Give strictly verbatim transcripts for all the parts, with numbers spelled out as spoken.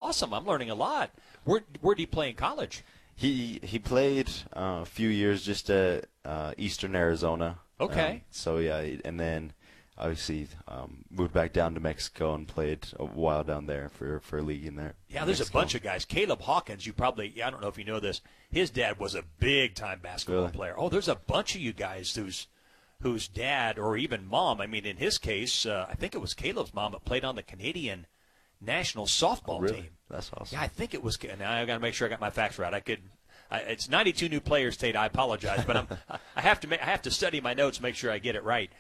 awesome. I'm learning a lot. Where where did he play in college? He he played uh, a few years just at uh, Eastern Arizona. Okay. Um, so yeah, and then obviously um, moved back down to Mexico and played a while down there for for a league in there. Yeah, there's Mexico. a bunch of guys. Caleb Hawkins, you probably, I don't know if you know this, his dad was a big-time basketball Really? player. Oh, there's a bunch of you guys whose whose dad or even mom, I mean, in his case, uh, I think it was Caleb's mom that played on the Canadian national softball Oh, really? team. That's awesome. Yeah, I think it was. Now I got to make sure I got my facts right. I could. I, it's ninety-two new players, Tate. I apologize, but I'm, I have to. Ma- I have to study my notes, make sure I get it right.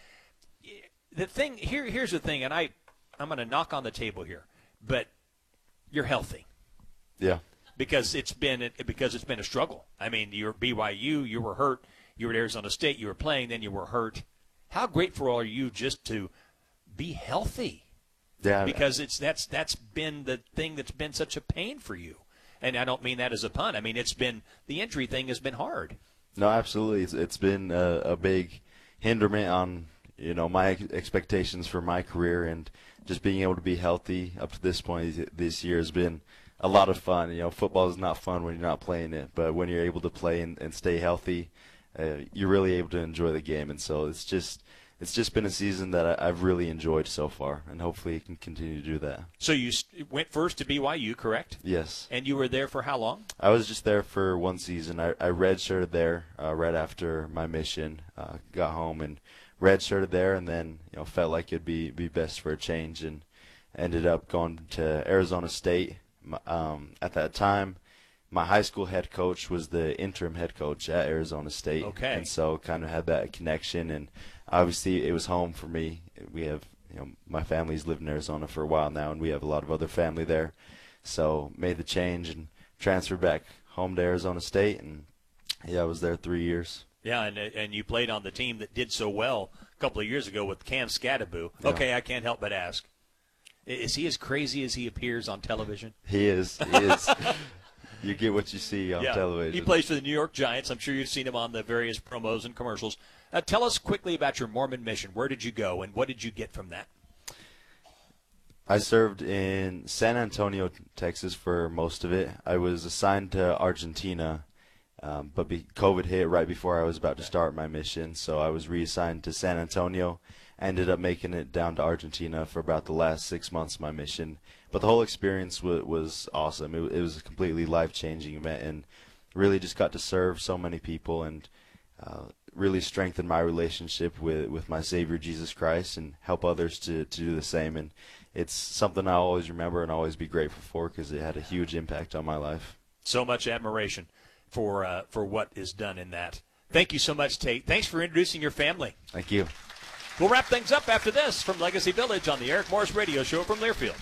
The thing here. Here's the thing, and I, I'm going to knock on the table here, but you're healthy. Yeah. Because it's been because it's been a struggle. I mean, you're at B Y U, you were hurt. You were at Arizona State, you were playing, then you were hurt. How grateful are you just to be healthy? Yeah. Because it's that's that's been the thing that's been such a pain for you. And I don't mean that as a pun. I mean, it's been the injury thing has been hard. No, absolutely. It's, it's been a, a big hinderment on, you know, my expectations for my career, and just being able to be healthy up to this point this year has been a lot of fun. You know, football is not fun when you're not playing it, but when you're able to play and, and stay healthy, uh, you're really able to enjoy the game. And so it's just it's just been a season that I, I've really enjoyed so far, and hopefully it can continue to do that. So you went first to B Y U, correct? Yes. And you were there for how long? I was just there for one season. I, I redshirted there uh, right after my mission, uh, got home and redshirted there, and then you know felt like it'd be be best for a change, and ended up going to Arizona State. Um, at that time, my high school head coach was the interim head coach at Arizona State. Okay. And so kind of had that connection, and obviously it was home for me. We have, you know, my family's lived in Arizona for a while now, and we have a lot of other family there. So made the change and transferred back home to Arizona State, and yeah, I was there three years. Yeah, and and you played on the team that did so well a couple of years ago with Cam Scadaboo. Yeah. Okay, I can't help but ask. Is he as crazy as he appears on television? He is. He is. You get what you see on yeah. television. He plays for the New York Giants. I'm sure you've seen him on the various promos and commercials. Uh, tell us quickly about your Mormon mission. Where did you go, and what did you get from that? I served in San Antonio, Texas for most of it. I was assigned to Argentina, um, but be, COVID hit right before I was about to start my mission, so I was reassigned to San Antonio. Ended up making it down to Argentina for about the last six months of my mission. But the whole experience w- was awesome. It, it was a completely life-changing event, and really just got to serve so many people, and uh, really strengthen my relationship with, with my Savior Jesus Christ, and help others to, to do the same. And it's something I'll always remember and always be grateful for, because it had a huge impact on my life. So much admiration for uh, for what is done in that. Thank you so much, Tate. Thanks for introducing your family. Thank you. We'll wrap things up after this from Legacy Village on the Eric Morris Radio Show from Learfield.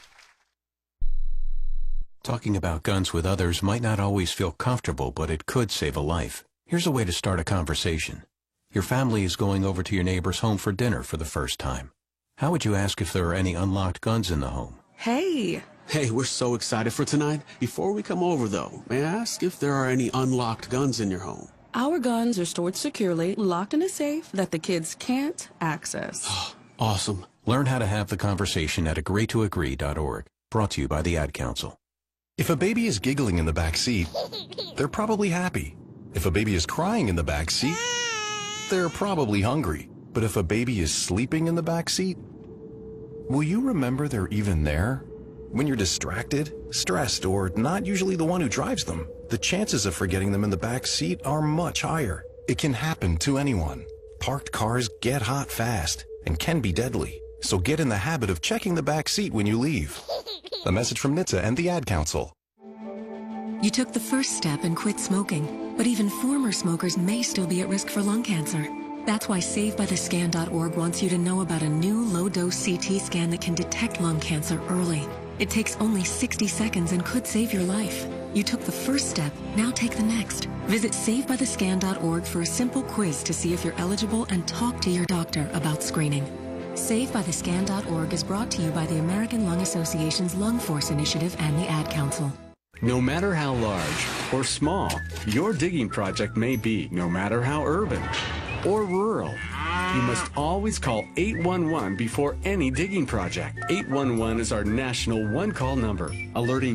Talking about guns with others might not always feel comfortable, but it could save a life. Here's a way to start a conversation. Your family is going over to your neighbor's home for dinner for the first time. How would you ask if there are any unlocked guns in the home? Hey. Hey, we're so excited for tonight. Before we come over, though, may I ask if there are any unlocked guns in your home? Our guns are stored securely, locked in a safe that the kids can't access. Awesome. Learn how to have the conversation at agree to agree dot org. Brought to you by the Ad Council. If a baby is giggling in the back seat, they're probably happy. If a baby is crying in the back seat, they're probably hungry. But if a baby is sleeping in the back seat, will you remember they're even there? When you're distracted, stressed, or not usually the one who drives them, the chances of forgetting them in the back seat are much higher. It can happen to anyone. Parked cars get hot fast and can be deadly. So get in the habit of checking the back seat when you leave. A message from N H T S A and the Ad Council. You took the first step and quit smoking, but even former smokers may still be at risk for lung cancer. That's why save by the scan dot org wants you to know about a new low-dose C T scan that can detect lung cancer early. It takes only sixty seconds and could save your life. You took the first step, now take the next. Visit save by the scan dot org for a simple quiz to see if you're eligible and talk to your doctor about screening. save by the scan dot org is brought to you by the American Lung Association's Lung Force Initiative and the Ad Council. No matter how large or small your digging project may be, no matter how urban or rural, you must always call eight one one before any digging project. eight one one is our national one-call number, alerting